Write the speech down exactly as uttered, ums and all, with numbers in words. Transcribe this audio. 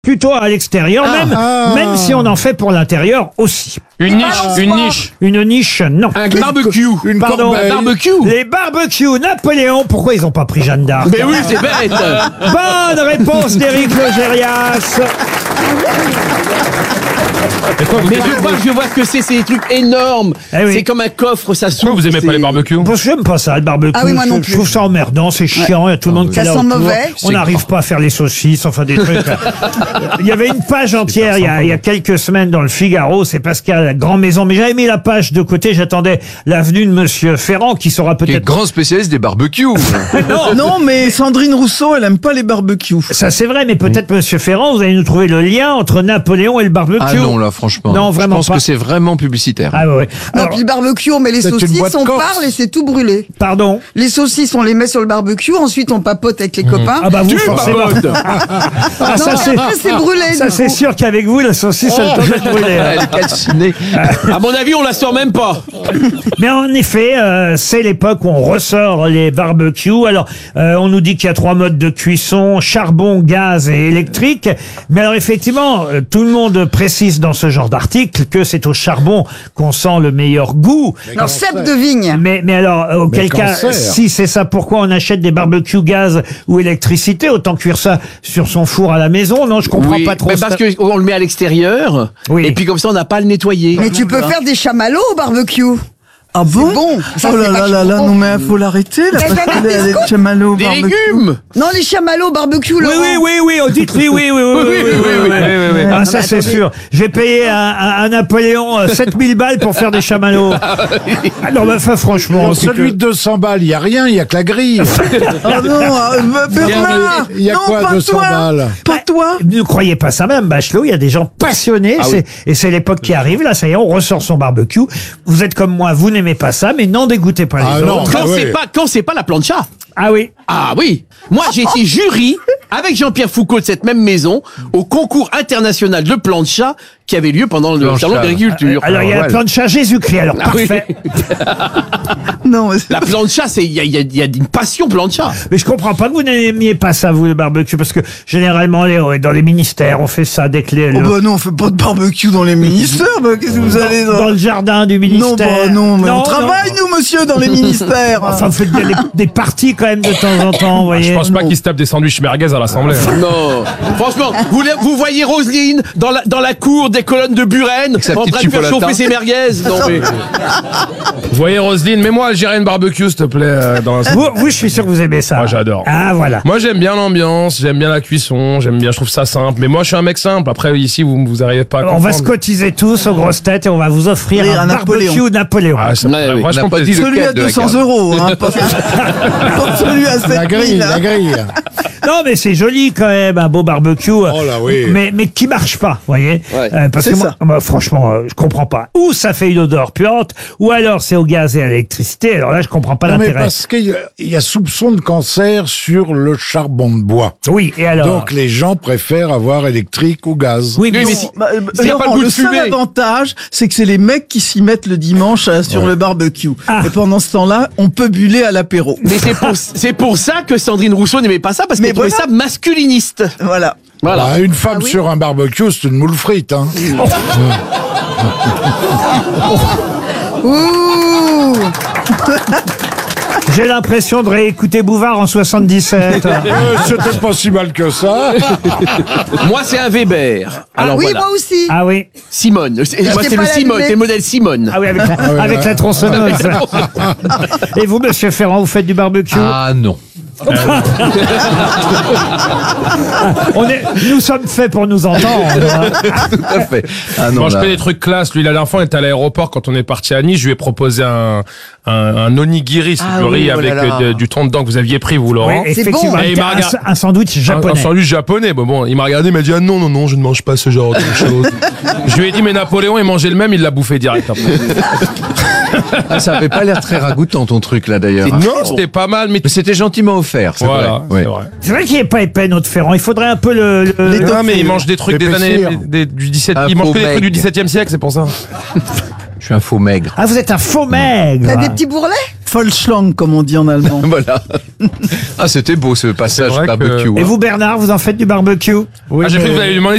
Plutôt à l'extérieur, Ah, même, ah. même si on en fait pour l'intérieur aussi. Une niche, une niche. Une niche, non. Un barbecue. Une Pardon. corbeille. Un barbecue. Les barbecues Napoléon, pourquoi ils ont pas pris Jeanne d'Arc? Mais oui, c'est bête. Bonne réponse d'Éric Logérias. Mais je vois, je vois ce que c'est, c'est des trucs énormes. Eh oui. C'est comme un coffre, ça s'ouvre. Pourquoi vous aimez c'est- pas les barbecues? Bon, j'aime pas ça, le barbecue. Ah oui, moi non je, plus. je trouve ça emmerdant, c'est chiant, il y a tout le monde qui Ça est là sent autour. mauvais. On n'arrive pas à faire les saucisses, enfin des trucs. Il y avait une page entière il y, a, il y a quelques semaines dans le Figaro, c'est Pascal la Grand Maison, mais j'avais mis la page de côté, j'attendais l'avenue de Monsieur Ferrand qui sera Qui est peut-être... grand spécialiste des barbecues. Non, Non, mais Sandrine Rousseau, elle aime pas les barbecues. ça c'est vrai, mais peut-être Monsieur Ferrand, vous allez nous trouver le lien entre Napoléon et le barbecue. Ah non, là, franchement. Non, vraiment Je pense pas. que c'est vraiment publicitaire. Ah ouais, ouais. Non, Alors, puis le barbecue, on met les c'est une saucisses, boîte on corse. parle et c'est tout brûlé. pardon. Les saucisses, on les met sur le barbecue, ensuite on papote avec les copains. Ah bah vous Tu forcément. papotes. Ah, ça non, c'est après c'est brûlé. ça du c'est coup. sûr qu'avec vous la saucisse elle peut être brûlée. hein. Elle est calcinée. À mon avis, on la sort même pas. Mais en effet, euh, c'est l'époque où on ressort les barbecues. Alors, euh, on nous dit qu'il y a trois modes de cuisson, charbon, gaz et électrique. Mais alors, effectivement, euh, tout le monde précise dans ce genre d'article que c'est au charbon qu'on sent le meilleur goût. Alors, cèpe de vigne. Mais, mais alors, euh, auquel cas, cancer. si c'est ça, pourquoi on achète des barbecues gaz ou électricité? Autant cuire ça sur son four à la maison. Non, je comprends Oui, pas trop mais ça. parce qu'on le met à l'extérieur. Oui. Et puis comme ça, on n'a pas à le nettoyer. Mais tu peux faire des chamallows au barbecue. Ah bon? bon. Ça, Oh c'est là là là là, vachement non bon. mais faut l'arrêter là, Mais parce ça que met les, des les scoops. chamallows au Des barbecue. légumes. Non, les chamallows au barbecue, Oui, Laurent. oui, oui, oui, oh, dites oui, oui, oui, oui, oui, oui, oui, oui, oui. Ah, ça, mais c'est attendez. sûr. J'ai payé à, à, à Napoléon euh, sept mille balles pour faire des chamallows. Ah non, mais enfin, franchement. Dans c'est celui que- de deux cents balles, il n'y a rien, il n'y a que la grille. Oh non, euh, Bernard, Il y a non, quoi, pas deux cents toi, balles? pas toi. Ne croyez pas ça même, Bachelot, il y a des gens passionnés, Ah c'est- et c'est l'époque qui arrive, là, ça y est, on ressort son barbecue. Vous êtes comme moi, vous n'aimez pas ça, mais n'en dégoûtez pas les Ah non. autres. Quand Ah ouais. c'est pas, quand c'est pas la plancha. Ah oui. Ah oui. Moi, j'ai été jury avec Jean-Pierre Foucault de cette même maison au concours international de plancha qui avait lieu pendant le Plancha. salon d'agriculture. Alors, il y a la voilà. plancha Jésus-Christ, alors Ah oui. parfait. Non, mais c'est- La plancha, c'est il y a, il y, a, il y a une passion plancha. Mais je comprends pas que vous n'aimiez pas ça, vous, le barbecue, parce que généralement, les- dans les ministères, on fait ça dès que les, oh le- bah non, on fait pas de barbecue dans les ministères, bah, qu'est-ce que vous allez dans le jardin du Non, ministère. bah non, mais on non. travaille nous monsieur dans les ministères. Enfin, vous faites des, des parties quand même de temps en temps, vous voyez. Je pense pas qu'ils se tapent des sandwichs merguez à l'Assemblée. Non. Franchement, vous, le- vous voyez Roselyne dans la, dans la cour des colonnes de Buren sa en petite train de faire chipolata. chauffer ses merguez. Non, mais... Vous voyez Roselyne, mets-moi Algérienne barbecue s'il te plaît. euh, dans la... Vous, vous, je suis sûr que vous aimez ça. Moi, j'adore. Ah, voilà. Moi j'aime bien l'ambiance, j'aime bien la cuisson, j'aime bien, je trouve ça simple. Mais moi je suis un mec simple. Après ici vous vous arrivez pas à On va se comprendre. cotiser tous aux grosses têtes et on va vous offrir Rire un à Napoléon. barbecue Napoléon. Ah, ça me Ouais, ferait oui. vachement On n'a pas dit plaisir. le- Celui à lequel de la deux cents carte euros, hein, pas, pas celui à La sept grille, mille. hein. la grille. Non, mais c'est joli quand même, un beau barbecue. Oh là oui. Mais, mais qui marche pas, vous voyez. Ouais. Euh, parce C'est que moi, ça. moi, franchement, euh, je comprends pas. Ou ça fait une odeur puante, ou alors c'est au gaz et à l'électricité. Alors là, je comprends pas Non mais l'intérêt. parce qu'il y a- il y a soupçon de cancer sur le charbon de bois. Oui, et alors. Donc les gens préfèrent avoir électrique ou gaz. oui, mais Oui, mais bon, si- Bah, euh, S'il y a Laurent, pas le goût le de seul fumée. avantage, c'est que c'est les mecs qui s'y mettent le dimanche euh, sur le barbecue. Ah. Et pendant ce temps-là, on peut buller à l'apéro. Mais c'est pour, c'est pour ça que Sandrine Rousseau n'aimait pas ça, parce Mais qu'elle trouvait voilà. ça masculiniste. Voilà. Voilà. Bah, une femme Ah oui. sur un barbecue, c'est une moule frite. Hein. Ouh. j'ai l'impression de réécouter Bouvard en soixante-dix-sept. Euh, C'était pas si mal que ça. Moi, c'est un Weber. Alors oui, voilà. moi aussi. Ah oui. Simone. C'est- Moi, sais c'est pas le Simone, l'allumer. c'est le modèle Simone. Ah oui, avec la, avec la tronçonneuse. Et vous, monsieur Ferrand, vous faites du barbecue? Ah non. On est, nous sommes faits pour nous entendre. Tout à fait. Ah non, Moi je là. fais des trucs classe. Lui la dernière fois on était à l'aéroport quand on est parti à Nice. Je lui ai proposé un un, un onigiri, c'est Ah le oui, riz oh avec là là. euh, de- du thon dedans que vous aviez pris vous Laurent. Oui, C'est effectivement, bon. un- Et il m'a un, regardé- un sandwich Un, un japonais. sandwich japonais. Bon, bon, il m'a regardé, il m'a dit ah non non non, je ne mange pas ce genre de choses. Je lui ai dit mais Napoléon il mangeait le même, il l'a bouffé direct après. Ah, ça avait pas l'air très ragoûtant ton truc là d'ailleurs. Non, c'était pas mal, mais Mais c'était gentiment offert, c'est voilà, vrai. c'est Ouais. vrai. C'est vrai qu'il n'est pas épais, notre Ferrand. Il faudrait un peu le... le- Les Non, mais il mange des trucs des années Épaissir. des- du dix-sept. Un Il mange faux que des trucs mec. du dix-septième siècle, c'est pour ça. Je suis un faux maigre. Ah, vous êtes un faux maigre. T'as des petits bourrelets? Vollschlang, comme on dit en allemand. Voilà. Ah, c'était beau ce passage vrai que- barbecue. Et hein. vous, Bernard, vous en faites du barbecue? Ah, j'ai cru que vous allez lui demander